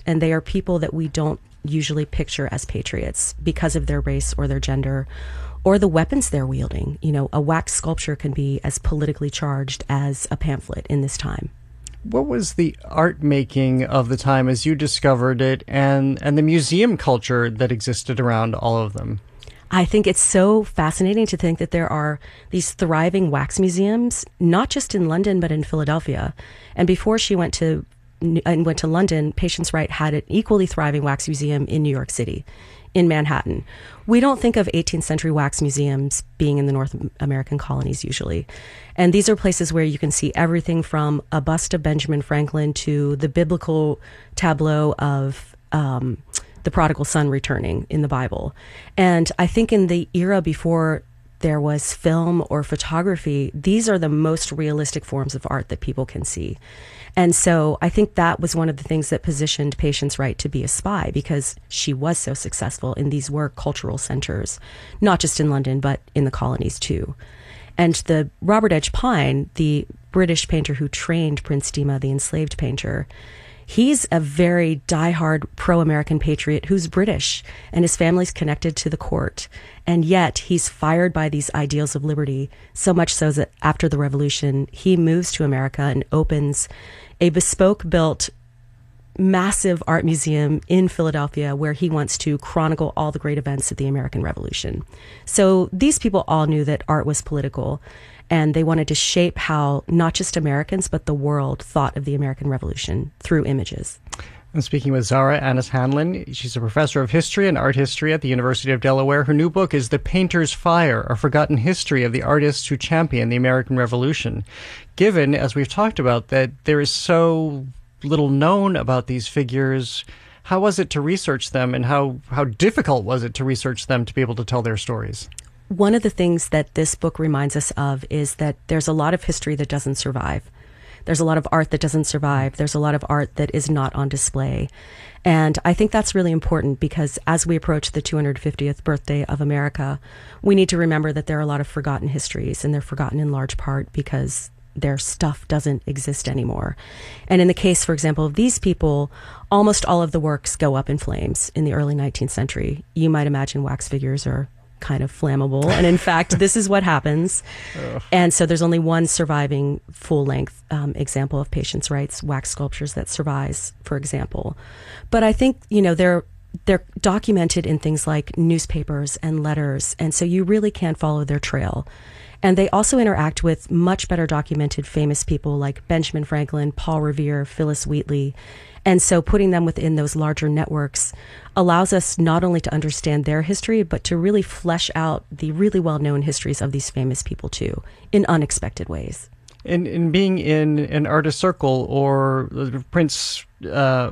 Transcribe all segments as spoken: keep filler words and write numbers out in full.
and they are people that we don't usually picture as patriots because of their race or their gender or the weapons they're wielding. You know, a wax sculpture can be as politically charged as a pamphlet in this time. What was the art making of the time as you discovered it, and, and the museum culture that existed around all of them? I think it's so fascinating to think that there are these thriving wax museums, not just in London, but in Philadelphia. And before she went to and went to London, Patience Wright had an equally thriving wax museum in New York City, in Manhattan. We don't think of eighteenth century wax museums being in the North American colonies usually. And these are places where you can see everything from a bust of Benjamin Franklin to the biblical tableau of um, the prodigal son returning in the Bible. And I think in the era before there was film or photography, these are the most realistic forms of art that people can see. And so I think that was one of the things that positioned Patience Wright to be a spy, because she was so successful, and these were cultural centers, not just in London, but in the colonies too. And the Robert Edge Pine, the British painter who trained Prince Dima, the enslaved painter, he's a very diehard pro-American patriot who's British, and his family's connected to the court. And yet he's fired by these ideals of liberty, so much so that after the revolution, he moves to America and opens a bespoke-built, massive art museum in Philadelphia where he wants to chronicle all the great events of the American Revolution. So these people all knew that art was political, and they wanted to shape how not just Americans, but the world thought of the American Revolution through images. I'm speaking with Zara Annis Hanlon. She's a professor of history and art history at the University of Delaware. Her new book is The Painter's Fire, A Forgotten History of the Artists Who Championed the American Revolution. Given, as we've talked about, that there is so little known about these figures, how was it to research them, and how, how difficult was it to research them to be able to tell their stories? One of the things that this book reminds us of is that there's a lot of history that doesn't survive. There's a lot of art that doesn't survive. There's a lot of art that is not on display. And I think that's really important, because as we approach the two hundred fiftieth birthday of America, we need to remember that there are a lot of forgotten histories, and they're forgotten in large part because their stuff doesn't exist anymore. And in the case, for example, of these people, almost all of the works go up in flames in the early nineteenth century. You might imagine wax figures are kind of flammable. And in fact, this is what happens. Ugh. And so there's only one surviving full-length um, example of Patience Wright's wax sculptures that survives, for example. But I think, you know, they're they're documented in things like newspapers and letters, and so you really can follow their trail. And they also interact with much better documented famous people like Benjamin Franklin, Paul Revere, Phyllis Wheatley. And so putting them within those larger networks allows us not only to understand their history, but to really flesh out the really well-known histories of these famous people too, in unexpected ways. In, in being in an artist circle, or Prince uh,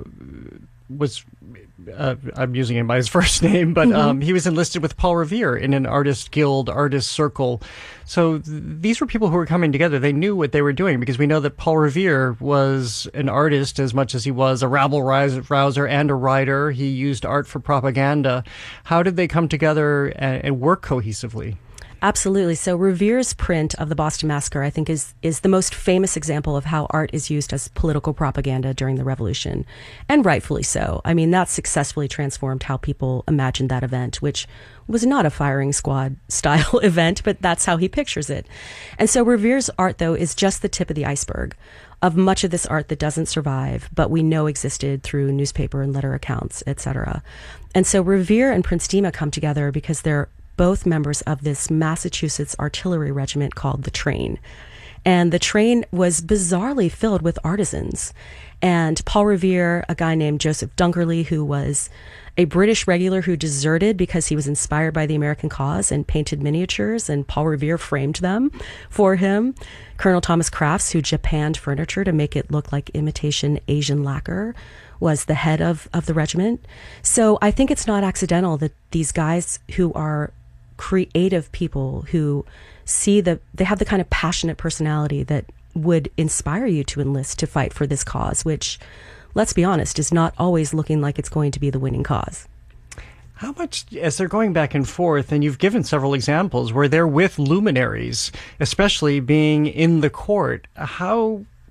was... Uh, I'm using him by his first name, but mm-hmm. um, he was enlisted with Paul Revere in an artist guild, artist circle. So th- these were people who were coming together. They knew what they were doing, because we know that Paul Revere was an artist as much as he was a rabble-rouser and a writer. He used art for propaganda. How did they come together and, and work cohesively? Absolutely. So Revere's print of the Boston Massacre, I think, is is the most famous example of how art is used as political propaganda during the Revolution, and rightfully so. I mean, that successfully transformed how people imagined that event, which was not a firing squad style event, but that's how he pictures it. And so Revere's art, though, is just the tip of the iceberg of much of this art that doesn't survive, but we know existed through newspaper and letter accounts, et cetera. And so Revere and Prince Dima come together because they're both members of this Massachusetts artillery regiment called the Train. And the Train was bizarrely filled with artisans. And Paul Revere, a guy named Joseph Dunkerley, who was a British regular who deserted because he was inspired by the American cause and painted miniatures, and Paul Revere framed them for him. Colonel Thomas Crafts, who japanned furniture to make it look like imitation Asian lacquer, was the head of, of the regiment. So I think it's not accidental that these guys who are creative people, who see the, they have the kind of passionate personality that would inspire you to enlist to fight for this cause, which, let's be honest, is not always looking like it's going to be the winning cause. How much, as they're going back and forth, and you've given several examples where they're with luminaries, especially being in the court, how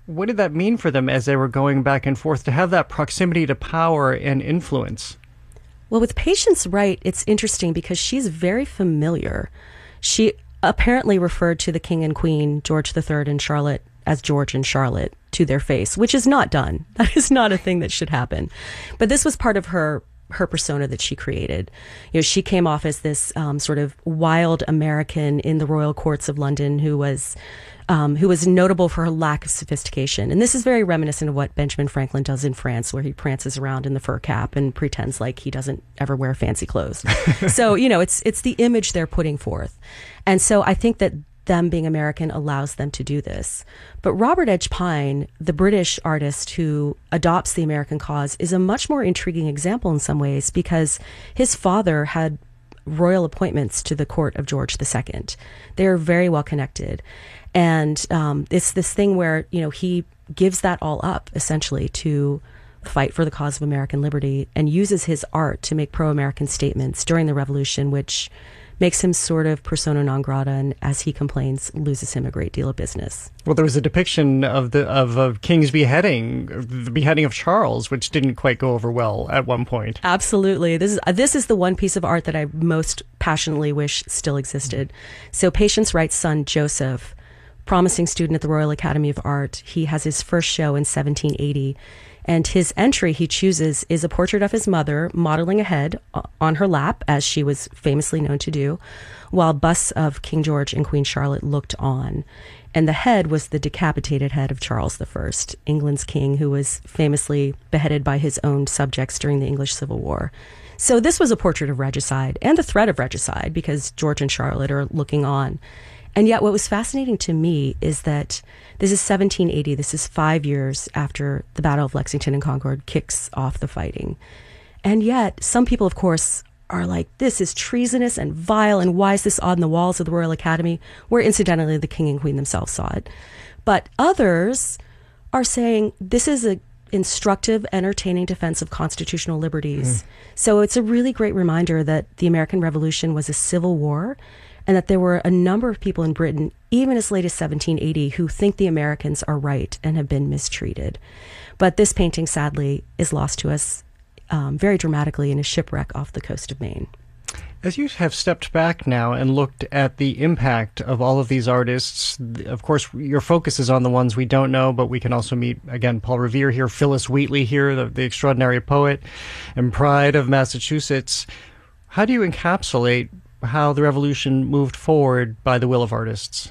What did that mean for them as they were going back and forth to have that proximity to power and influence? Well, with Patience Wright, it's interesting because she's very familiar. She apparently referred to the king and queen, George the Third and Charlotte, as George and Charlotte to their face, which is not done. That is not a thing that should happen. But this was part of her her persona that she created. You know, she came off as this um, sort of wild American in the royal courts of London who was um, who was notable for her lack of sophistication. And this is very reminiscent of what Benjamin Franklin does in France, where he prances around in the fur cap and pretends like he doesn't ever wear fancy clothes. So, you know, it's it's the image they're putting forth. And so I think that them being American allows them to do this. But Robert Edge Pine, the British artist who adopts the American cause, is a much more intriguing example in some ways because his father had royal appointments to the court of George the Second. They are very well connected. And um, it's this thing where, you know, he gives that all up essentially to fight for the cause of American liberty and uses his art to make pro-American statements during the Revolution, which makes him sort of persona non grata, and as he complains, loses him a great deal of business. Well, there was a depiction of the of, of King's beheading, the beheading of Charles, which didn't quite go over well at one point. Absolutely. This is this is the one piece of art that I most passionately wish still existed. So Patience Wright's son, Joseph, promising student at the Royal Academy of Art, he has his first show in seventeen eighty. And his entry he chooses is a portrait of his mother modeling a head on her lap, as she was famously known to do, while busts of King George and Queen Charlotte looked on. And the head was the decapitated head of Charles the First, England's king, who was famously beheaded by his own subjects during the English Civil War. So this was a portrait of regicide and the threat of regicide because George and Charlotte are looking on. And yet what was fascinating to me is that this is seventeen eighty. This is five years after the Battle of Lexington and Concord kicks off the fighting. And yet some people, of course, are like, this is treasonous and vile, and why is this on the walls of the Royal Academy, where incidentally the king and queen themselves saw it. But others are saying this is an instructive, entertaining defense of constitutional liberties. Mm. So it's a really great reminder that the American Revolution was a civil war, and that there were a number of people in Britain, even as late as seventeen eighty, who think the Americans are right and have been mistreated. But this painting, sadly, is lost to us um, very dramatically in a shipwreck off the coast of Maine. As you have stepped back now and looked at the impact of all of these artists, of course, your focus is on the ones we don't know, but we can also meet, again, Paul Revere here, Phillis Wheatley here, the, the extraordinary poet and pride of Massachusetts. How do you encapsulate how the revolution moved forward by the will of artists?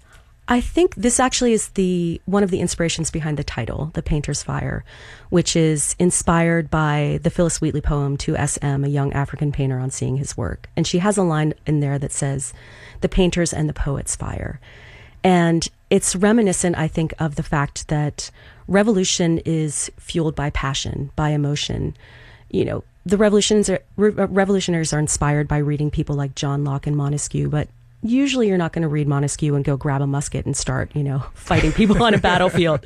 I think this actually is the one of the inspirations behind the title, The Painter's Fire, which is inspired by the Phillis Wheatley poem To S M, a young African painter on seeing his work. And she has a line in there that says, the painter's and the poet's fire. And it's reminiscent, I think, of the fact that revolution is fueled by passion, by emotion. You know, the revolutions are, re- revolutionaries are inspired by reading people like John Locke and Montesquieu, but usually you're not going to read Montesquieu and go grab a musket and start, you know, fighting people on a battlefield.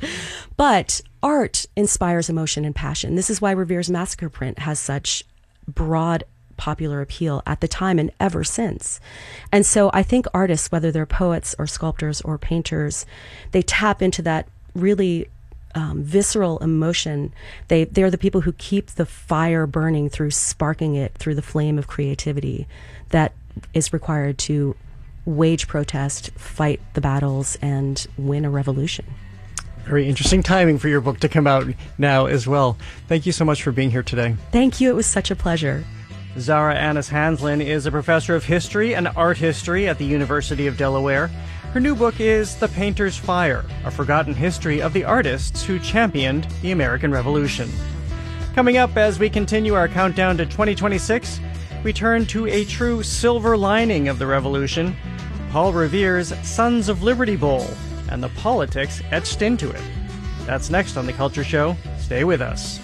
But art inspires emotion and passion. This is why Revere's Massacre print has such broad popular appeal at the time and ever since. And so I think artists, whether they're poets or sculptors or painters, they tap into that really Um, visceral emotion. They, they're the people who keep the fire burning through sparking it through the flame of creativity that is required to wage protest, fight the battles, and win a revolution. Very interesting timing for your book to come out now as well. Thank you so much for being here today. Thank you. It was such a pleasure. Zara Annis Hanslin is a professor of history and art history at the University of Delaware. Her new book is The Painter's Fire, a forgotten history of the artists who championed the American Revolution. Coming up as we continue our countdown to twenty twenty-six, we turn to a true silver lining of the revolution, Paul Revere's Sons of Liberty Bowl, and the politics etched into it. That's next on The Culture Show. Stay with us.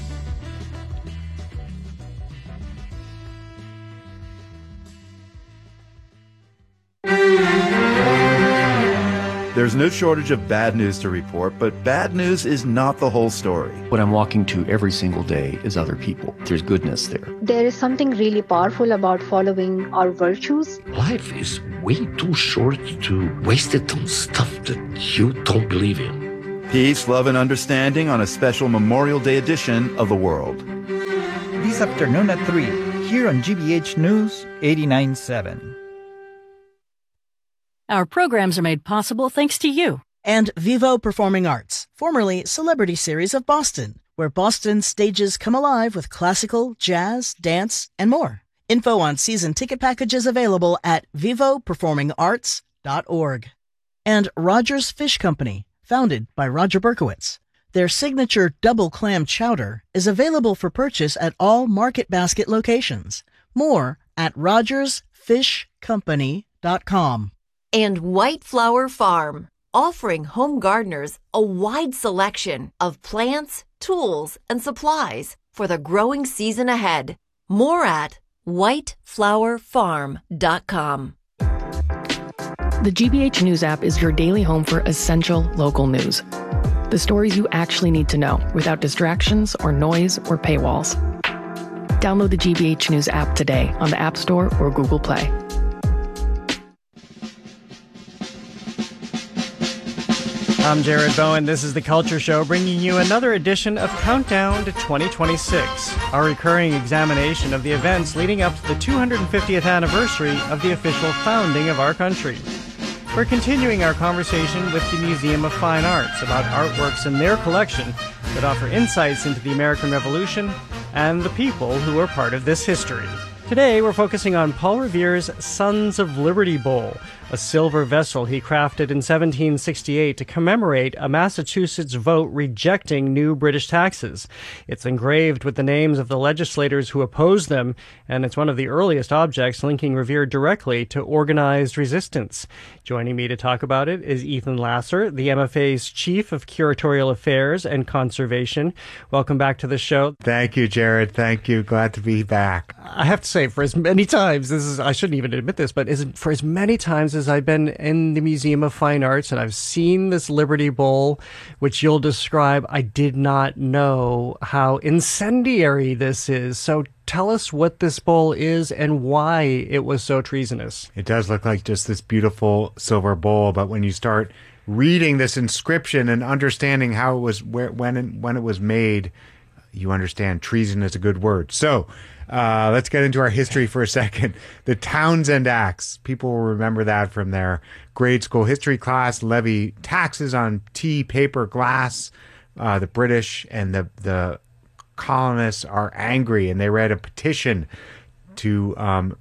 There's no shortage of bad news to report, but bad news is not the whole story. What I'm walking to every single day is other people. There's goodness there. There is something really powerful about following our virtues. Life is way too short to waste it on stuff that you don't believe in. Peace, love, and understanding on a special Memorial Day edition of The World. This afternoon at three, here on G B H News eighty-nine point seven. Our programs are made possible thanks to you. And Vivo Performing Arts, formerly Celebrity Series of Boston, where Boston stages come alive with classical, jazz, dance, and more. Info on season ticket packages available at vivo performing arts dot org. And Rogers Fish Company, founded by Roger Berkowitz. Their signature double clam chowder is available for purchase at all Market Basket locations. More at rogers fish company dot com. And White Flower Farm, offering home gardeners a wide selection of plants, tools, and supplies for the growing season ahead. More at white flower farm dot com. The G B H News app is your daily home for essential local news. The stories you actually need to know without distractions or noise or paywalls. Download the G B H News app today on the App Store or Google Play. I'm Jared Bowen. This is The Culture Show, bringing you another edition of Countdown to twenty twenty-six, our recurring examination of the events leading up to the two hundred fiftieth anniversary of the official founding of our country. We're continuing our conversation with the Museum of Fine Arts about artworks in their collection that offer insights into the American Revolution and the people who were part of this history. Today, we're focusing on Paul Revere's Sons of Liberty Bowl, a silver vessel he crafted in seventeen sixty-eight to commemorate a Massachusetts vote rejecting new British taxes. It's engraved with the names of the legislators who opposed them, and it's one of the earliest objects linking Revere directly to organized resistance. Joining me to talk about it is Ethan Lasser, the M F A's Chief of Curatorial Affairs and Conservation. Welcome back to the show. Thank you, Jared. Thank you. Glad to be back. I have to say, for as many times, this is, I shouldn't even admit this, but as, for as many times as I've been in the Museum of Fine Arts and I've seen this Liberty Bowl, which you'll describe, I did not know how incendiary this is. So tell us what this bowl is and why it was so treasonous. It does look like just this beautiful silver bowl, but when you start reading this inscription and understanding how it was, where, when, it, when it was made, you understand treason is a good word. So uh, let's get into our history for a second. The Townshend Acts. People will remember that from their grade school history class. Levy taxes on tea, paper, glass. Uh, the British and the, the colonists are angry, and they read a petition to um,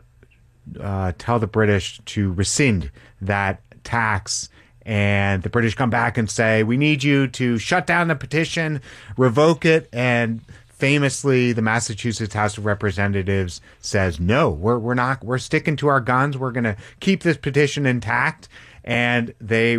uh, tell the British to rescind that tax. And the British come back and say, we need you to shut down the petition, revoke it. And famously, the Massachusetts House of Representatives says, no, we're, we're not, we're sticking to our guns. We're going to keep this petition intact. And they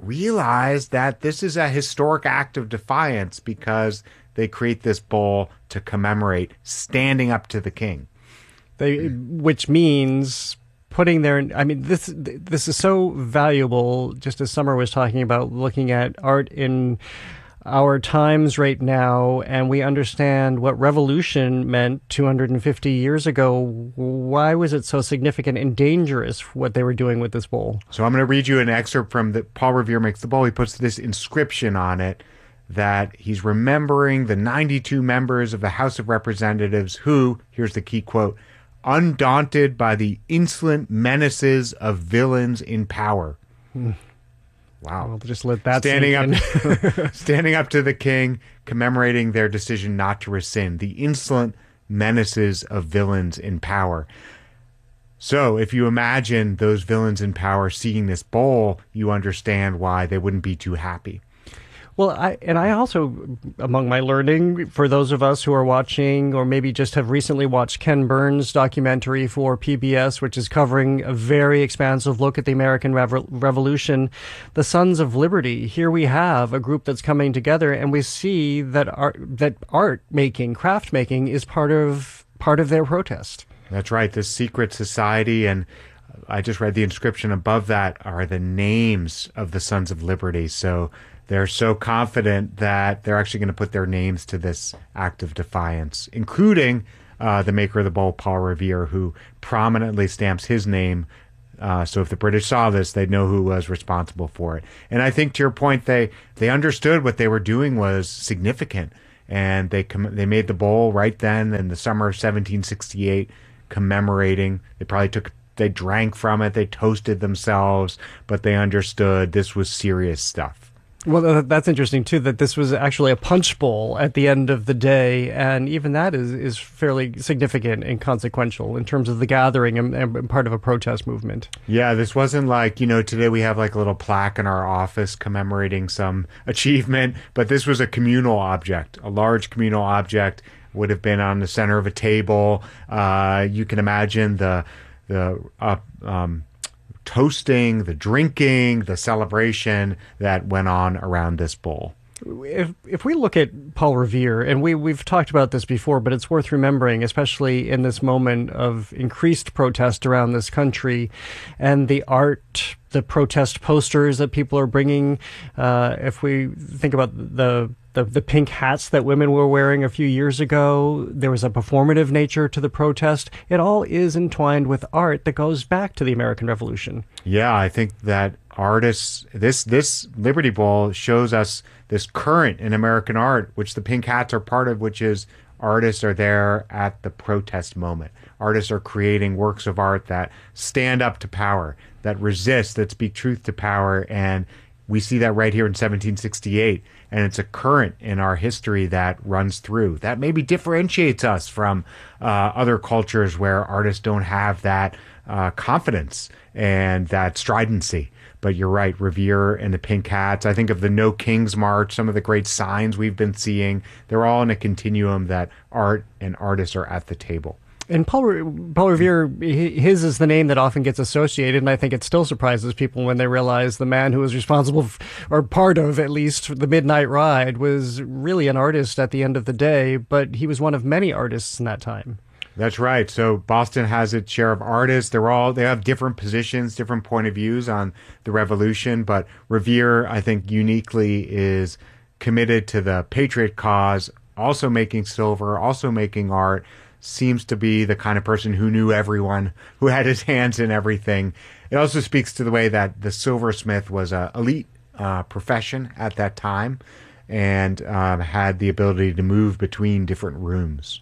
realize that this is a historic act of defiance because they create this bowl to commemorate standing up to the king. They, which means putting their, I mean, this this is so valuable, just as Summer was talking about, looking at art in our times right now, and we understand what revolution meant two hundred fifty years ago. Why was it so significant and dangerous, what they were doing with this bowl? So I'm going to read you an excerpt from the Paul Revere Makes the Bowl. He puts this inscription on it that he's remembering the ninety-two members of the House of Representatives who, here's the key quote, undaunted by the insolent menaces of villains in power. Hmm. Wow. Well, just let that standing sink up, standing up to the king, commemorating their decision not to rescind. The insolent menaces of villains in power. So if you imagine those villains in power seeing this bowl, you understand why they wouldn't be too happy. Well, I, and I also, among my learning, for those of us who are watching or maybe just have recently watched Ken Burns' documentary for P B S, which is covering a very expansive look at the American Revo- Revolution, the Sons of Liberty, here we have a group that's coming together, and we see that art, that art making, craft making is part of part of their protest. That's right, this secret society, and I just read the inscription above that are the names of the Sons of Liberty. So they're so confident that they're actually going to put their names to this act of defiance, including uh, the maker of the bowl, Paul Revere, who prominently stamps his name Uh, so if the British saw this, they'd know who was responsible for it. And I think, to your point, they they understood what they were doing was significant, and they com- they made the bowl right then in the summer of seventeen sixty-eight, commemorating. They probably took they drank from it, they toasted themselves, but they understood this was serious stuff. Well, that's interesting, too, that this was actually a punch bowl at the end of the day, and even that is, is fairly significant and consequential in terms of the gathering and, and part of a protest movement. Yeah, this wasn't like, you know, today we have like a little plaque in our office commemorating some achievement, but this was a communal object, a large communal object, would have been on the center of a table. Uh, you can imagine the, the uh, um, toasting, the drinking, the celebration that went on around this bowl. If if we look at Paul Revere, and we, we've talked about this before, but it's worth remembering, especially in this moment of increased protest around this country, and the art, the protest posters that people are bringing. Uh, if we think about the, the the pink hats that women were wearing a few years ago, there was a performative nature to the protest. It all is entwined with art that goes back to the American Revolution. Yeah, I think that artists, this this Liberty Bowl shows us this current in American art, which the pink hats are part of, which is artists are there at the protest moment. Artists are creating works of art that stand up to power, that resist, that speak truth to power. And we see that right here in seventeen sixty-eight. And it's a current in our history that runs through. That maybe differentiates us from uh, other cultures where artists don't have that uh, confidence and that stridency. But you're right, Revere and the pink hats. I think of the No Kings March, some of the great signs we've been seeing. They're all in a continuum that art and artists are at the table. And Paul, Paul Revere, his is the name that often gets associated, and I think it still surprises people when they realize the man who was responsible, f- or part of at least, the Midnight Ride was really an artist at the end of the day, but he was one of many artists in that time. That's right. So Boston has its share of artists. They're all they have different positions, different point of views on the revolution. But Revere, I think, uniquely is committed to the patriot cause, also making silver, also making art. Seems to be the kind of person who knew everyone, who had his hands in everything. It also speaks to the way that the silversmith was an elite uh, profession at that time, and uh, had the ability to move between different rooms.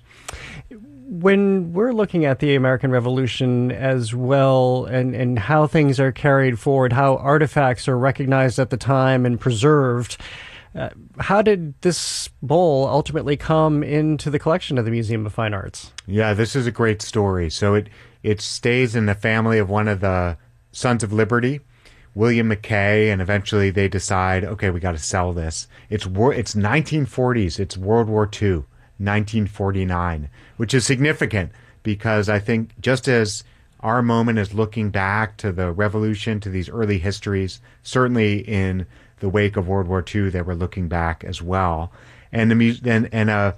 When we're looking at the American Revolution as well, and, and how things are carried forward, how artifacts are recognized at the time and preserved, uh, how did this bowl ultimately come into the collection of the Museum of Fine Arts? Yeah, this is a great story. So it, it stays in the family of one of the Sons of Liberty, William McKay, and eventually they decide, okay, we got to sell this. It's it's nineteen forties. It's World War Two. nineteen forty-nine, which is significant because I think just as our moment is looking back to the revolution, to these early histories, certainly in the wake of World War Two, they were looking back as well. And the and, and a,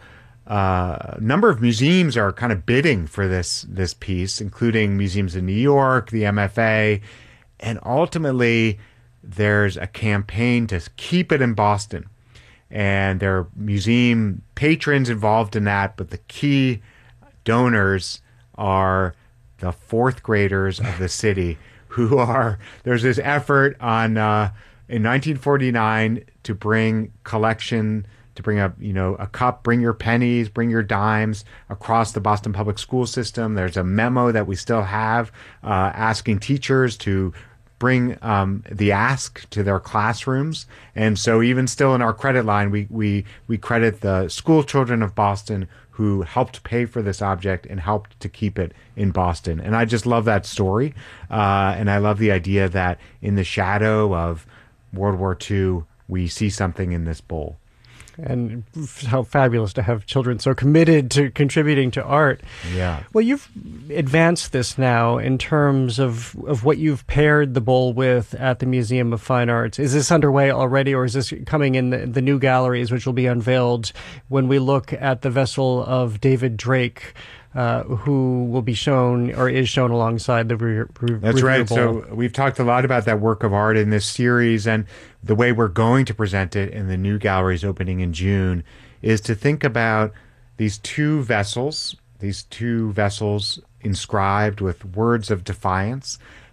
a number of museums are kind of bidding for this this piece, including museums in New York, the M F A, and ultimately there's a campaign to keep it in Boston. And there are museum patrons involved in that, but the key donors are the fourth graders of the city who are, there's this effort on, uh, in nineteen forty-nine to bring collection, to bring up, you know, a cup, bring your pennies, bring your dimes across the Boston public school system. There's a memo that we still have uh, asking teachers to bring um, the ask to their classrooms. And so even still in our credit line, we, we, we credit the school children of Boston who helped pay for this object and helped to keep it in Boston. And I just love that story. Uh, and I love the idea that in the shadow of World War Two, we see something in this bowl. And how fabulous to have children so committed to contributing to art. Yeah. Well, you've advanced this now in terms of, of what you've paired the bowl with at the Museum of Fine Arts. Is this underway already, or is this coming in the, the new galleries, which will be unveiled when we look at the vessel of David Drake, uh, who will be shown or is shown alongside the re- re- That's right. bowl? So we've talked a lot about that work of art in this series, and the way we're going to present it in the new galleries opening in June is to think about these two vessels, these two vessels inscribed with words of defiance,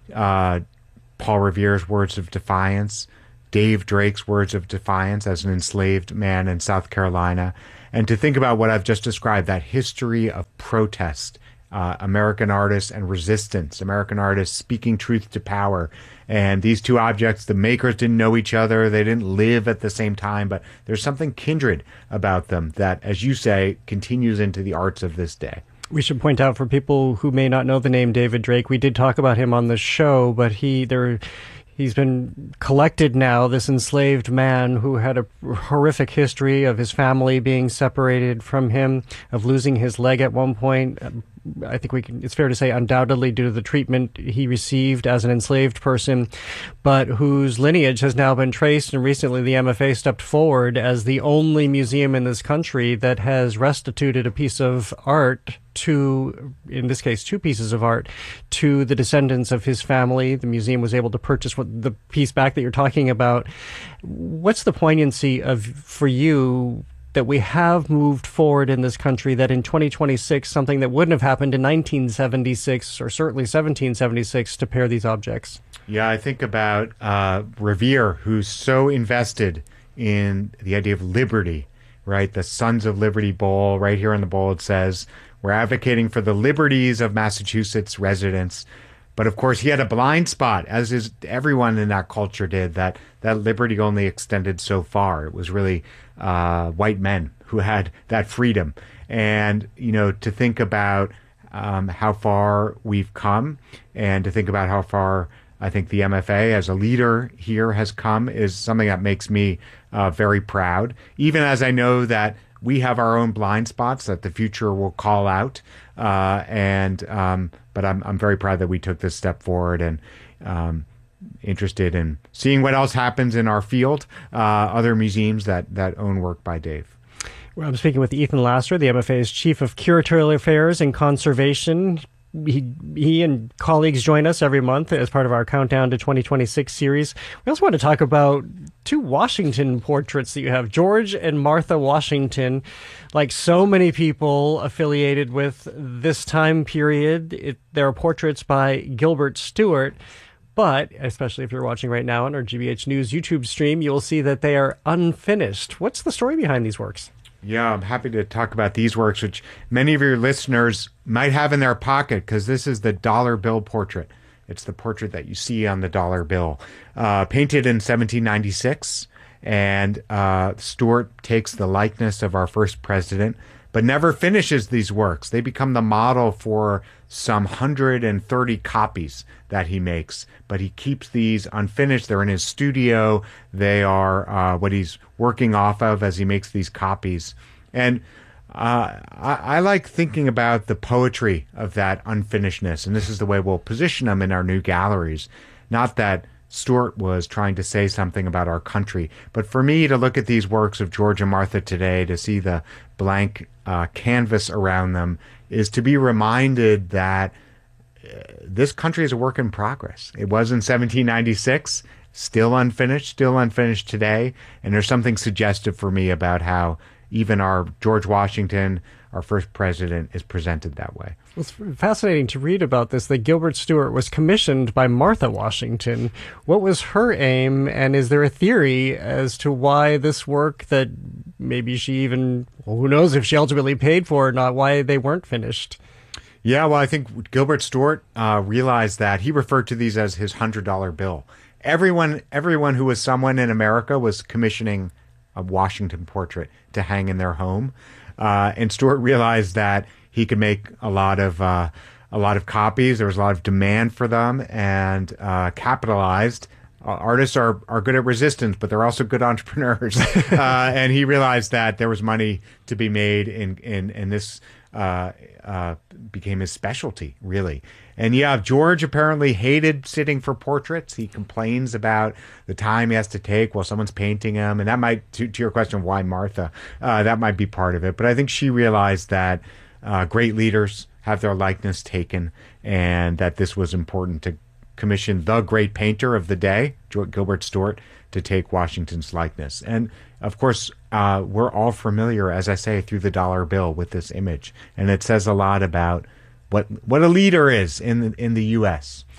uh, Paul Revere's words of defiance, Dave Drake's words of defiance as an enslaved man in South Carolina, and to think about what I've just described, that history of protest, uh, American artists and resistance, American artists speaking truth to power. And these two objects, the makers didn't know each other, they didn't live at the same time, but there's something kindred about them that, as you say, continues into the arts of this day. We should point out for people who may not know the name David Drake, we did talk about him on the show, but he there he's been collected now, this enslaved man who had a horrific history of his family being separated from him, of losing his leg at one point. I think we can, it's fair to say undoubtedly due to the treatment he received as an enslaved person, but whose lineage has now been traced. And recently the M F A stepped forward as the only museum in this country that has restituted a piece of art to, in this case, two pieces of art to the descendants of his family. The museum was able to purchase what, the piece back that you're talking about. What's the poignancy of, for you, that we have moved forward in this country, that in twenty twenty-six, something that wouldn't have happened in nineteen seventy-six or certainly seventeen seventy-six, to pair these objects? Yeah, I think about uh, Revere, who's so invested in the idea of liberty, right? The Sons of Liberty Bowl, right here in the bowl, it says, we're advocating for the liberties of Massachusetts residents. But of course, he had a blind spot, as is everyone in that culture did, that that liberty only extended so far. It was really uh, white men who had that freedom. And, you know, to think about um, how far we've come, and to think about how far I think the M F A as a leader here has come, is something that makes me uh, very proud, even as I know that we have our own blind spots that the future will call out. Uh, and um, but I'm I'm very proud that we took this step forward, and um, interested in seeing what else happens in our field, uh, other museums that, that own work by Dave. Well, I'm speaking with Ethan Laster, the M F A's Chief of Curatorial Affairs and Conservation. He, he and colleagues join us every month as part of our Countdown to twenty twenty-six series. We also want to talk about two Washington portraits that you have, George and Martha Washington. Like so many people affiliated with this time period, it, there are portraits by Gilbert Stuart, but especially if you're watching right now on our G B H News YouTube stream, you'll see that they are unfinished. What's the story behind these works? Yeah, I'm happy to talk about these works, which many of your listeners might have in their pocket, because this is the dollar bill portrait. It's the portrait that you see on the dollar bill, uh, painted in seventeen ninety-six. And uh, Stuart takes the likeness of our first president, but never finishes these works. They become the model for some one hundred thirty copies that he makes, but he keeps these unfinished. They're in his studio. They are uh, what he's working off of as he makes these copies. And uh, I, I like thinking about the poetry of that unfinishedness, and this is the way we'll position them in our new galleries. Not that Stuart was trying to say something about our country, but for me to look at these works of George and Martha today, to see the blank uh, canvas around them, is to be reminded that uh, this country is a work in progress. It was in seventeen ninety-six, still unfinished, still unfinished today, and there's something suggestive for me about how even our George Washington, our first president, is presented that way. It's fascinating to read about this, that Gilbert Stuart was commissioned by Martha Washington. What was her aim, and is there a theory as to why this work that maybe she even, well, who knows if she ultimately paid for or not, why they weren't finished? Yeah, well, I think Gilbert Stuart uh, realized that. He referred to these as his one hundred dollar bill. Everyone, everyone who was someone in America was commissioning a Washington portrait to hang in their home. Uh, and Stuart realized that he could make a lot of uh, a lot of copies. There was a lot of demand for them, and uh, capitalized. Uh, artists are, are good at resistance, but they're also good entrepreneurs. uh, and he realized that there was money to be made, in in, in this uh, uh, became his specialty, really. And yeah, George apparently hated sitting for portraits. He complains about the time he has to take while someone's painting him. And that might, to, to your question, why Martha, uh, that might be part of it. But I think she realized that uh, great leaders have their likeness taken, and that this was important to commission the great painter of the day, Gilbert Stuart, to take Washington's likeness. And of course, uh, we're all familiar, as I say, through the dollar bill with this image. And it says a lot about what what a leader is in the, in the U S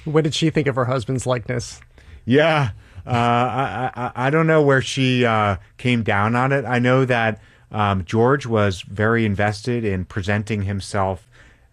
What did she think of her husband's likeness? Yeah, uh, I, I I don't know where she uh, came down on it. I know that um, George was very invested in presenting himself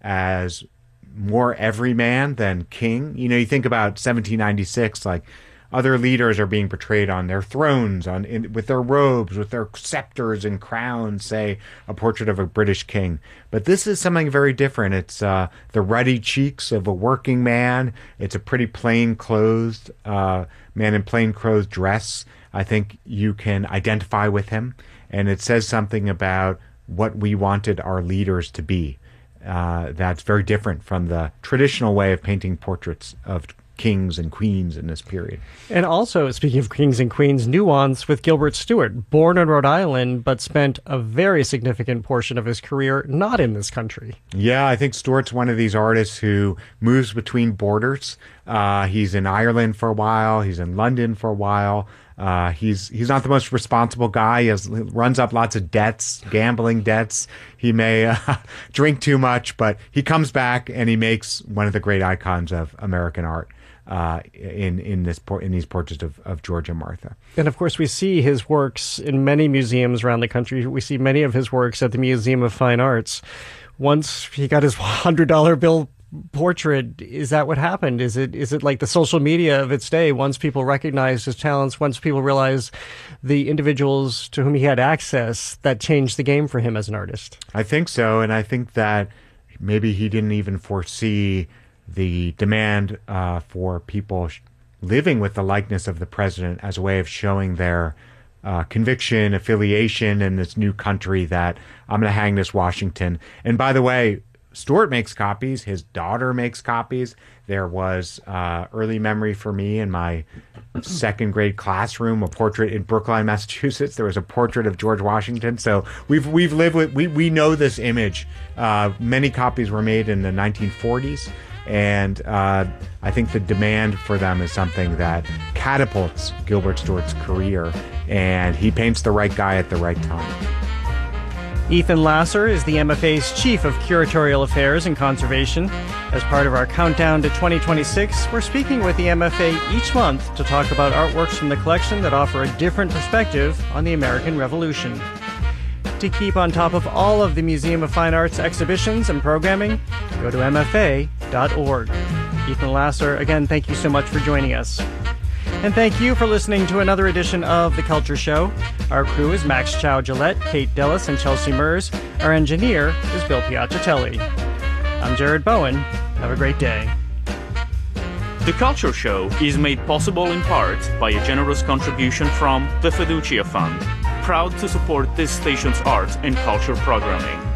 as more everyman than king. You know, you think about seventeen ninety-six, like other leaders are being portrayed on their thrones, on in, with their robes, with their scepters and crowns, say a portrait of a British king. But this is something very different. It's uh, the ruddy cheeks of a working man. It's a pretty plain clothed uh, man in plain clothes dress. I think you can identify with him, and it says something about what we wanted our leaders to be. Uh, that's very different from the traditional way of painting portraits of kings and queens in this period. And also, speaking of kings and queens, nuance with Gilbert Stuart, born in Rhode Island, but spent a very significant portion of his career not in this country. Yeah, I think Stuart's one of these artists who moves between borders. Uh, he's in Ireland for a while. He's in London for a while. Uh, he's he's not the most responsible guy. He has, runs up lots of debts, gambling debts. He may uh, drink too much, but he comes back and he makes one of the great icons of American art. Uh, in in this in these portraits of, of George and Martha. And of course, we see his works in many museums around the country. We see many of his works at the Museum of Fine Arts. Once he got his one hundred dollar bill portrait, is that what happened? Is it is it like the social media of its day? Once people recognized his talents, once people realized the individuals to whom he had access, that changed the game for him as an artist? I think so, and I think that maybe he didn't even foresee the demand uh, for people sh- living with the likeness of the president as a way of showing their uh, conviction, affiliation in this new country that I'm going to hang this Washington. And by the way, Stuart makes copies. His daughter makes copies. There was uh, early memory for me in my second grade classroom, a portrait in Brookline, Massachusetts. There was a portrait of George Washington. So we've we've lived with we we know this image. Uh, many copies were made in the nineteen forties. And uh, I think the demand for them is something that catapults Gilbert Stuart's career, and he paints the right guy at the right time. Ethan Lasser is the M F A's Chief of Curatorial Affairs and Conservation. As part of our countdown to twenty twenty-six, we're speaking with the M F A each month to talk about artworks from the collection that offer a different perspective on the American Revolution. To keep on top of all of the Museum of Fine Arts exhibitions and programming, go to M F A dot org. Ethan Lasser, again, thank you so much for joining us. And thank you for listening to another edition of The Culture Show. Our crew is Max Chow-Gillette, Kate Dellis, and Chelsea Mers. Our engineer is Bill Piacciatelli. I'm Jared Bowen. Have a great day. The Culture Show is made possible in part by a generous contribution from the Fiducia Fund, proud to support this station's arts and culture programming.